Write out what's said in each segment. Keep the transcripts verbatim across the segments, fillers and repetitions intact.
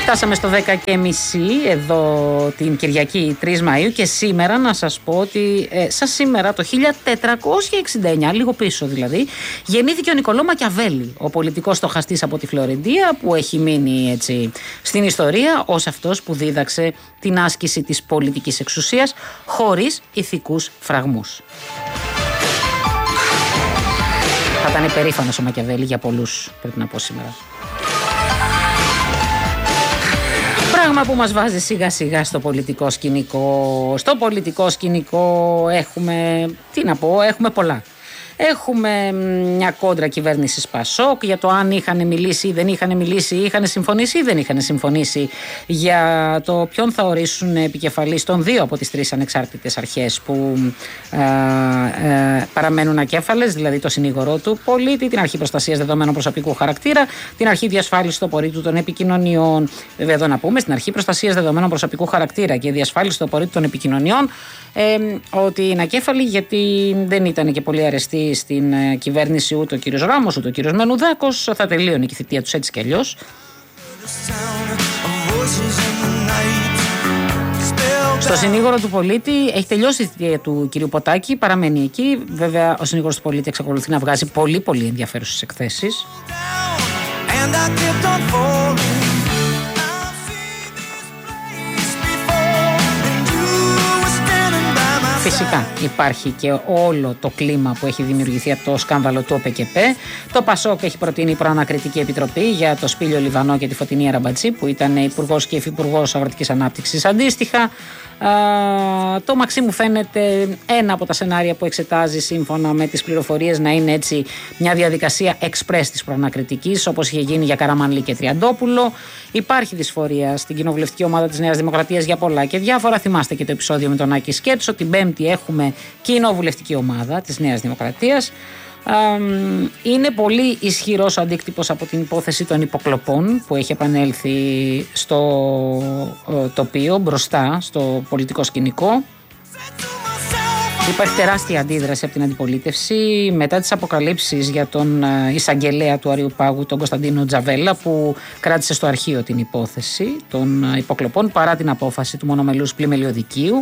Φτάσαμε στο δέκα και μισή εδώ την Κυριακή τρεις Μαΐου και σήμερα να σας πω ότι ε, σαν σήμερα το χίλια τετρακόσια εξήντα εννιά, λίγο πίσω δηλαδή, γεννήθηκε ο Νικολό Μακιαβέλη, ο πολιτικός στοχαστής από τη Φλωρεντία που έχει μείνει έτσι στην ιστορία ως αυτός που δίδαξε την άσκηση της πολιτικής εξουσίας χωρίς ηθικούς φραγμούς. Θα ήταν περήφανος ο Μακιαβέλη για πολλούς, πρέπει να πω σήμερα. Πράγμα που μας βάζει σιγά σιγά στο πολιτικό σκηνικό. Στο πολιτικό σκηνικό έχουμε, τι να πω, έχουμε πολλά. Έχουμε μια κόντρα κυβέρνησης Πασόκ για το αν είχαν μιλήσει ή δεν είχαν μιλήσει, είχαν συμφωνήσει ή δεν είχαν συμφωνήσει για το ποιον θα ορίσουν επικεφαλής των δύο από τις τρεις ανεξάρτητες αρχές που ε, ε, παραμένουν ακέφαλες, δηλαδή το συνήγορό του πολίτη, την αρχή προστασίας δεδομένων προσωπικού χαρακτήρα, την αρχή διασφάλισης του απορρίτου των επικοινωνιών. Βέβαια, εδώ να πούμε στην αρχή προστασίας δεδομένων προσωπικού χαρακτήρα και διασφάλιση του απορρίτου των επικοινωνιών ε, ότι είναι ακέφαλοι, γιατί δεν ήταν και πολύ αρεστοί στην κυβέρνηση ούτε ο κύριος Ράμος ούτε ο κύριος Μενουδάκος. Θα τελείωνε και η θητεία τους έτσι κι αλλιώς. Στο συνήγορο του πολίτη έχει τελειώσει η θητεία του κυρίου Ποτάκη, παραμένει εκεί. Βέβαια ο συνήγορος του πολίτη εξακολουθεί να βγάζει πολύ πολύ ενδιαφέρουσες εκθέσεις. Φυσικά υπάρχει και όλο το κλίμα που έχει δημιουργηθεί από το σκάνδαλο του ΟΠΕΚΕΠΕ. Το Πασόκ έχει προτείνει προανακριτική επιτροπή για το Σπήλιο Λιβανό και τη Φωτεινή Αραμπατζή, που ήταν υπουργός και υφυπουργός Αγροτικής Ανάπτυξης αντίστοιχα. Uh, το Μαξί μου φαίνεται ένα από τα σενάρια που εξετάζει, σύμφωνα με τις πληροφορίες, να είναι έτσι μια διαδικασία εξπρές της προανακριτικής, όπως είχε γίνει για Καραμανλή και Τριαντόπουλο. Υπάρχει δυσφορία στην κοινοβουλευτική ομάδα της Νέας Δημοκρατίας για πολλά και διάφορα. Θυμάστε και το επεισόδιο με τον Άκη Σκέτσο. Την Πέμπτη έχουμε κοινοβουλευτική ομάδα της Νέας Δημοκρατίας. Είναι πολύ ισχυρός ο αντίκτυπος από την υπόθεση των υποκλοπών που έχει επανέλθει στο τοπίο, μπροστά στο πολιτικό σκηνικό. Υπάρχει τεράστια αντίδραση από την αντιπολίτευση μετά τις αποκαλύψεις για τον εισαγγελέα του Αριουπάγου, τον Κωνσταντίνο Τζαβέλα, που κράτησε στο αρχείο την υπόθεση των υποκλοπών παρά την απόφαση του μονομελούς πλημελιωδικείου.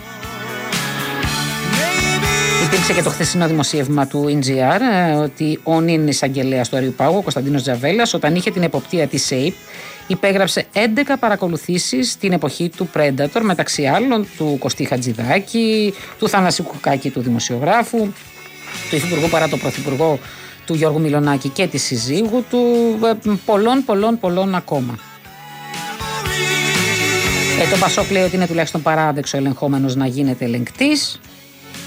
Υπήρξε και το χθεσινό δημοσίευμα του ι τζι αρ ότι ο νυν εισαγγελέας του Αριουπάγου, ο Κωνσταντίνος Τζαβέλας, όταν είχε την εποπτεία της ΣΕΙΠ, υπέγραψε έντεκα παρακολουθήσεις την εποχή του Predator, μεταξύ άλλων του Κωστή Χατζηδάκη, του Θανάση Κουκάκη, του δημοσιογράφου, του υφυπουργού παρά το πρωθυπουργό του Γιώργου Μιλονάκη και της συζύγου του, πολλών πολλών πολλών ακόμα. Ε, το Πασόκ λέει ότι είναι τουλάχιστον παράδεξο ελεγχόμενος να γίνεται ελεγκτής.